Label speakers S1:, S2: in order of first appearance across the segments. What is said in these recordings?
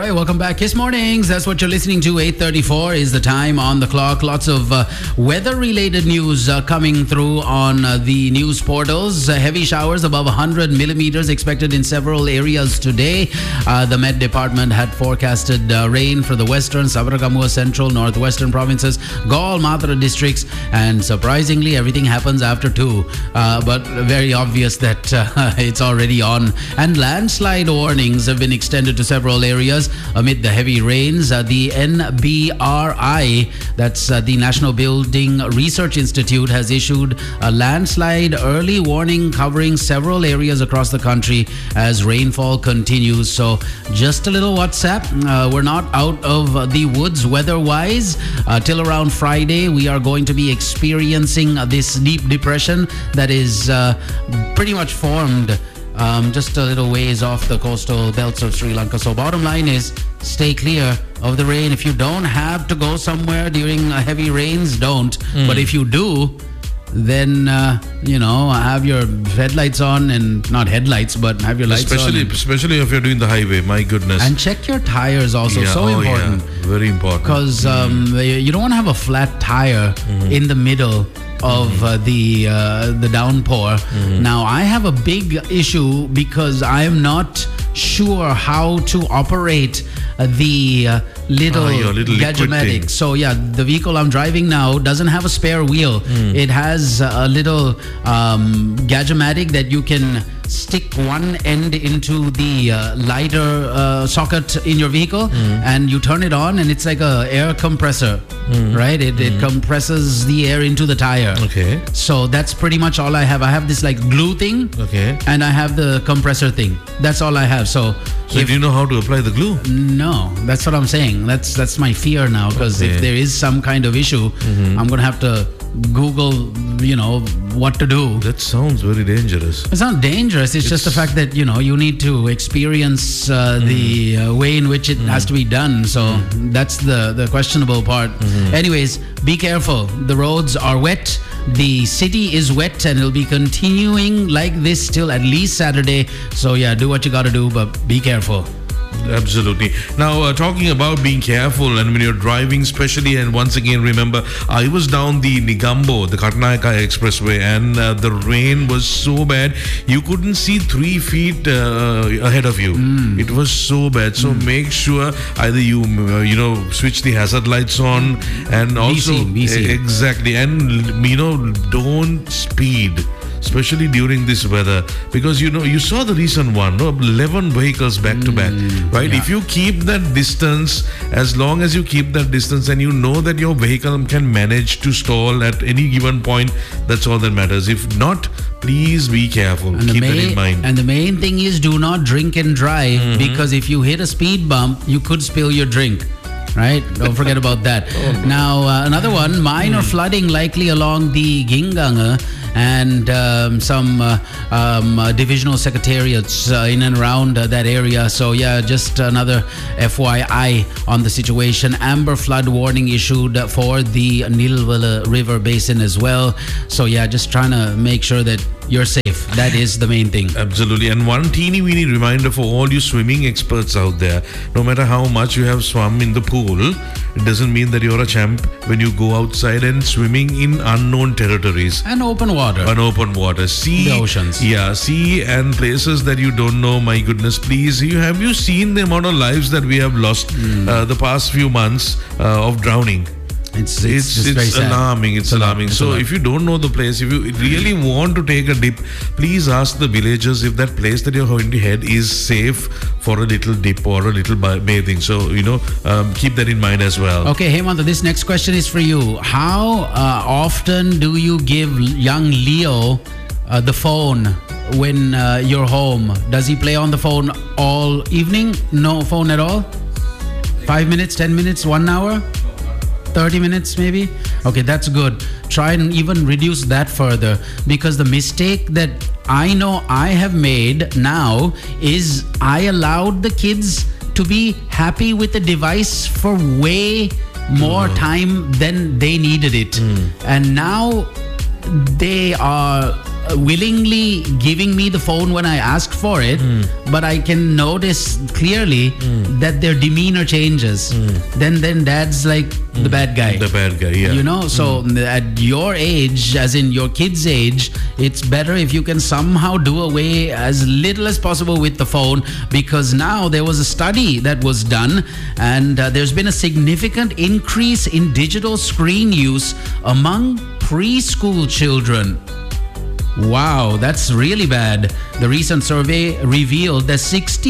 S1: right, welcome back. Kiss Mornings. That's what you're listening to. 8:34 is the time on the clock. Lots of weather-related news coming through on the news portals. Heavy showers above 100 millimeters expected in several areas today. The Met Department had forecasted rain for the western, Sabaragamuwa Central, northwestern provinces, Gaul, Mathura districts, and surprisingly, everything happens after 2. But very obvious that it's already on. And landslide warnings have been extended to several areas amid the heavy rains. The NBRI, that's the National Building Research Institute, has issued a landslide early warning covering several areas across the country as rainfall continues. So just a little WhatsApp. We're not out of the woods weather-wise. Till around Friday, we are going to be experiencing this deep depression that is pretty much formed just a little ways off the coastal belts of Sri Lanka. So bottom line is, stay clear of the rain. If you don't have to go somewhere during heavy rains, don't. But if you do, then, have your headlights on, and not headlights, but have your lights on.
S2: Especially if you're doing the highway, my goodness.
S1: And check your tires also. Important.
S2: Yeah, very important.
S1: Because you don't want to have a flat tire in the middle of the downpour. Now, I have a big issue because I am not sure how to operate the little Gadget-matic. So yeah, the vehicle I'm driving now doesn't have a spare wheel. It has a little Gadget-matic that you can stick one end into the lighter socket in your vehicle, and you turn it on, and it's like a air compressor, right? It compresses the air into the tire.
S2: Okay.
S1: So that's pretty much all I have. I have this like glue thing, and I have the compressor thing. That's all I have. So
S2: do you know how to apply the glue?
S1: No, that's what I'm saying. That's my fear now, because if there is some kind of issue, I'm going to have to Google, what to do.
S2: That sounds very dangerous.
S1: It's not dangerous. It's just the fact that, you need to experience the way in which it has to be done. So that's the questionable part. Anyways, be careful. The roads are wet. The city is wet, and it'll be continuing like this till at least Saturday. So yeah, do what you got to do, but be careful.
S2: Absolutely. Now, talking about being careful, and when you're driving especially, and once again, remember, I was down the Nigambo, the Karnataka Expressway, and the rain was so bad, you couldn't see 3 feet ahead of you. It was so bad. So make sure either you switch the hazard lights on, and also
S1: BC.
S2: Exactly, and don't speed, especially during this weather, because you saw the recent one, 11 vehicles back to back, right?
S1: Yeah.
S2: If you keep that distance, as long as you keep that distance, and you know that your vehicle can manage to stall at any given point, that's all that matters. If not, please be careful. Keep that in mind.
S1: And the main thing is, do not drink and drive, because if you hit a speed bump, you could spill your drink. Right? Don't forget about that. Now, another one, minor flooding likely along the Ginganga and some divisional secretariats in and around that area. So yeah, just another FYI on the situation. Amber flood warning issued for the Nilwala River Basin as well. So yeah, just trying to make sure that you're safe. That is the main thing.
S2: Absolutely. And one teeny-weeny reminder for all you swimming experts out there, no matter how much you have swum in the pool, it doesn't mean that you're a champ when you go outside and swimming in unknown territories.
S1: And open water.
S2: Sea.
S1: The oceans.
S2: Yeah, sea and places that you don't know. My goodness, please. Have you seen the amount of lives that we have lost the past few months of drowning?
S1: It's very sad.
S2: Alarming. It's alarming. So if you don't know the place, if you really want to take a dip, please ask the villagers if that place that you're going to head is safe for a little dip or a little bathing. So, keep that in mind as well.
S1: Okay, Hemant, this next question is for you. How often do you give young Leo the phone when you're home? Does he play on the phone all evening? No phone at all? 5 minutes, 10 minutes, 1 hour? 30 minutes maybe? Okay, that's good. Try and even reduce that further, because the mistake that I know I have made now is I allowed the kids to be happy with the device for way more time than they needed it. And now they are willingly giving me the phone when I asked for it, but I can notice clearly that their demeanor changes. Then dad's like the bad guy.
S2: The bad guy, yeah.
S1: You know, so at your age, as in your kid's age, it's better if you can somehow do away as little as possible with the phone, because now there was a study that was done, and there's been a significant increase in digital screen use among preschool children. Wow, that's really bad. The recent survey revealed that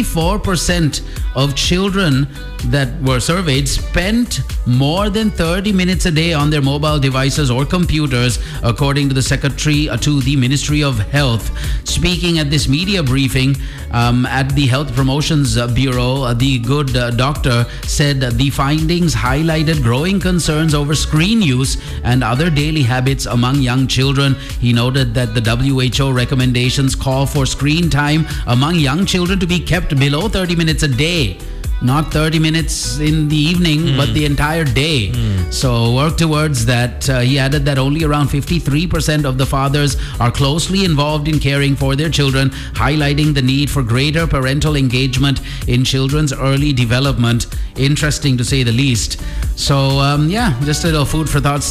S1: 64% of children that were surveyed spent more than 30 minutes a day on their mobile devices or computers, according to the secretary to the Ministry of Health. Speaking at this media briefing at the Health Promotions Bureau, the good doctor said the findings highlighted growing concerns over screen use and other daily habits among young children. He noted that the WHO recommendations call for screen time among young children to be kept below 30 minutes a day. Not 30 minutes in the evening, but the entire day. So work towards that. He added that only around 53% of the fathers are closely involved in caring for their children, highlighting the need for greater parental engagement in children's early development. Interesting to say the least. So just a little food for thought.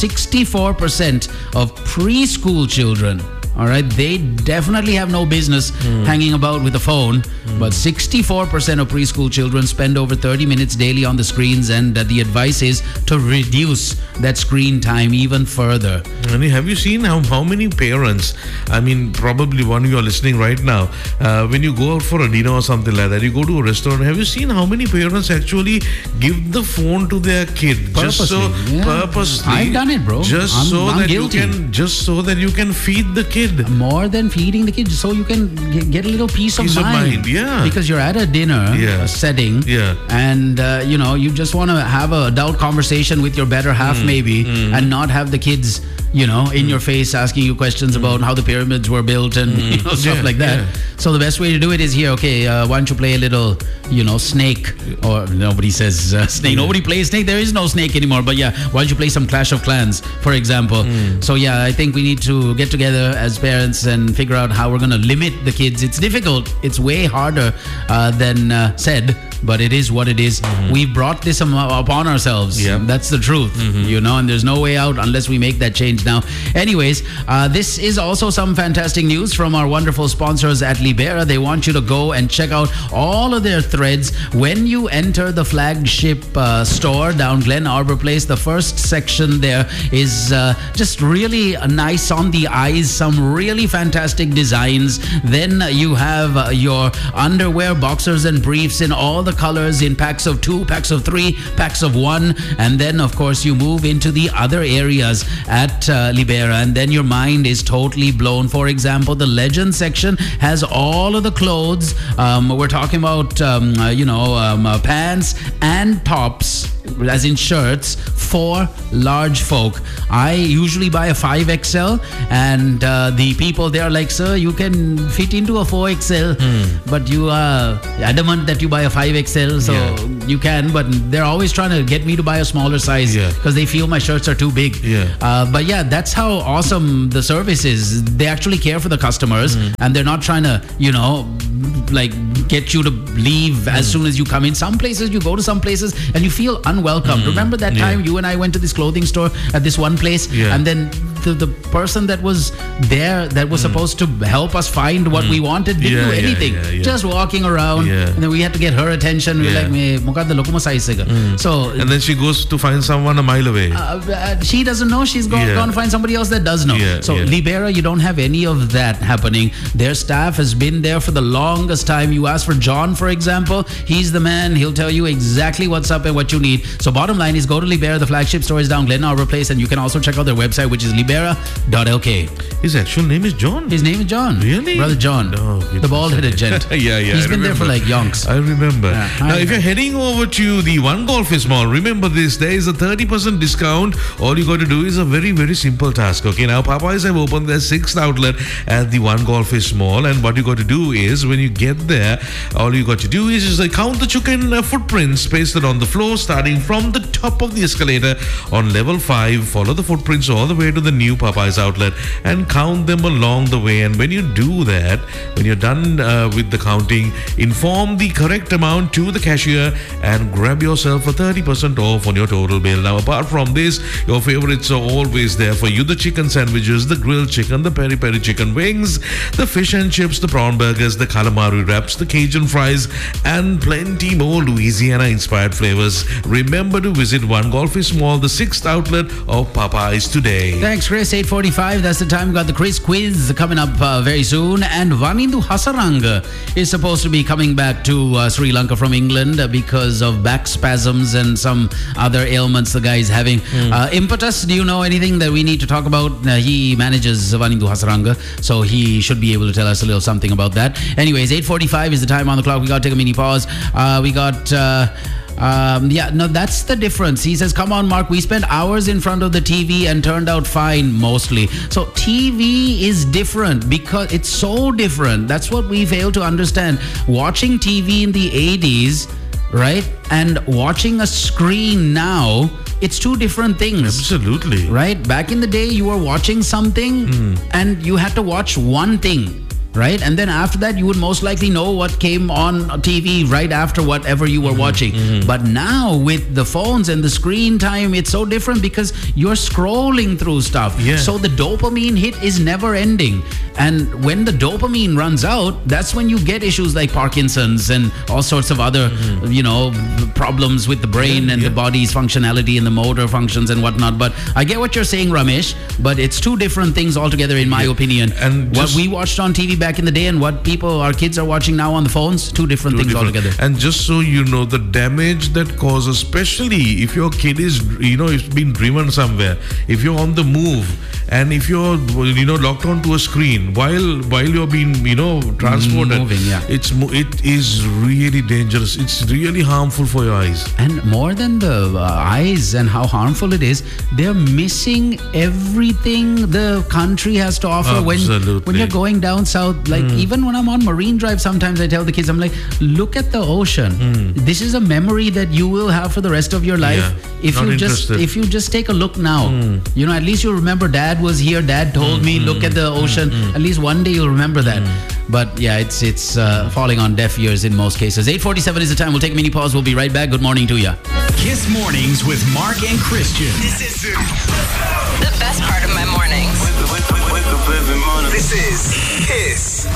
S1: 64% of preschool children, all right, they definitely have no business hanging about with a phone, but 64% of preschool children spend over 30 minutes daily on the screens, and the advice is to reduce that screen time even further.
S2: And have you seen how many parents, I mean, probably one of you are listening right now, when you go out for a dinner or something like that, you go to a restaurant, have you seen how many parents actually give the phone to their kid?
S1: Purposely.
S2: Purposely.
S1: I've done it, bro. I'm guilty.
S2: Just so that you can feed the kid.
S1: More than feeding the kids, so you can get a little peace of mind.
S2: Yeah.
S1: Because you're at a dinner setting, and you just want to have an adult conversation with your better half, maybe, and not have the kids, in your face asking you questions about how the pyramids were built and stuff like that. So the best way to do it is here. Okay, why don't you play a little, snake? Or nobody says snake. Nobody plays snake. There is no snake anymore. But why don't you play some Clash of Clans, for example? So I think we need to get together as parents and figure out how we're going to limit the kids. It's difficult. It's way harder than said, but it is what it is. We brought this upon ourselves. That's the truth, and there's no way out unless we make that change now. Anyways, this is also some fantastic news from our wonderful sponsors at Libera. They want you to go and check out all of their threads. When you enter the flagship store down Glen Arbor Place, the first section there is just really nice on the eyes, some really fantastic designs. Then you have your underwear, boxers and briefs in all the colors, in packs of 2, packs of 3, packs of 1, and then of course you move into the other areas at Libera, and then your mind is totally blown. For example, the legend section has all of the clothes. We're talking about pants and tops, as in shirts, for large folk. I usually buy a 5XL, and the people there are like, sir, you can fit into a 4XL, but you are adamant that you buy a 5XL, so you can, but they're always trying to get me to buy a smaller size because they feel my shirts are too big. But that's how awesome the service is. They actually care for the customers, and they're not trying to, get you to leave as soon as you come in. Some places, you go to some places and you feel unwelcome. Remember that time you and I went to this clothing store at this one place, and then the person that was there that was supposed to help us find what we wanted didn't do anything. Just walking around, and then we had to get her attention. We were like, so,
S2: and then she goes to find someone a mile away.
S1: She doesn't know. She's gone to find somebody else that does know. So Libera, you don't have any of that happening. Their staff has been there for the longest time. You ask for John, for example, he's the man. He'll tell you exactly what's up and what you need. So bottom line is, go to Libera. The flagship store is down Glen Arbor Place, and you can also check out their website, which is libera.lk.
S2: His actual name is John?
S1: His name is John.
S2: Really?
S1: Brother John. Oh, the bald-headed gent. He's been there for like yonks.
S2: I remember. Now, if you're heading over to the One Golf Mall, remember this, there is a 30% discount. All you got to do is a very, very simple task. Okay, now Popeyes have opened their 6th outlet at the One Golf Mall, and what you got to do is, when you get there, all you got to do is just count the chicken footprints pasted on the floor, starting from the top of the escalator on level 5. Follow the footprints all the way to the new new Popeyes outlet and count them along the way. And when you do that, when you're done with the counting, inform the correct amount to the cashier and grab yourself a 30% off on your total bill. Now, apart from this, your favorites are always there for you. The chicken sandwiches, the grilled chicken, the peri-peri chicken wings, the fish and chips, the prawn burgers, the calamari wraps, the Cajun fries, and plenty more Louisiana-inspired flavors. Remember to visit One Golfish Mall, the 6th outlet of Popeyes today.
S1: Thanks, Chris. 8:45. That's the time. We got the Chris quiz coming up very soon. And Vanindu Hasaranga is supposed to be coming back to Sri Lanka from England because of back spasms and some other ailments the guy is having. Impetus, do you know anything that we need to talk about? He manages Vanindu Hasaranga, so he should be able to tell us a little something about that. Anyways, 8:45 is the time on the clock. We got to take a mini pause. We got... that's the difference. He says, come on, Mark, we spent hours in front of the TV and turned out fine mostly. So TV is different because it's so different. That's what we fail to understand. Watching TV in the 80s, right, and watching a screen now, it's two different things.
S2: Absolutely.
S1: Right? Back in the day, you were watching something and you had to watch one thing. Right? And then after that, you would most likely know what came on TV right after whatever you were watching. But now with the phones and the screen time, it's so different because you're scrolling through stuff.
S2: Yeah.
S1: So the dopamine hit is never ending. And when the dopamine runs out, that's when you get issues like Parkinson's and all sorts of other, problems with the brain and the body's functionality and the motor functions and whatnot. But I get what you're saying, Ramesh, but it's two different things altogether, in my opinion.
S2: And
S1: what we watched on TV back in the day and what our kids are watching now on the phones, two different things altogether.
S2: And just so you know, the damage that causes, especially if your kid is, it's been driven somewhere, if you're on the move, and if you're, locked onto a screen while you're being, transported,
S1: moving,
S2: it is really dangerous. It's really harmful for your eyes.
S1: And more than the eyes and how harmful it is, they're missing everything the country has to offer.
S2: Absolutely.
S1: When you're going down south. Like even when I'm on Marine Drive, sometimes I tell the kids, I'm like, look at the ocean. This is a memory that you will have for the rest of your life. If you just take a look now, at least you'll remember Dad was here. Dad told me, look at the ocean. At least one day you'll remember that. But yeah, it's falling on deaf ears in most cases. 8:47 is the time. We'll take a mini pause. We'll be right back. Good morning to you.
S3: Kiss Mornings with Mark and Christian.
S4: This is the best part of my mornings. This is Kiss.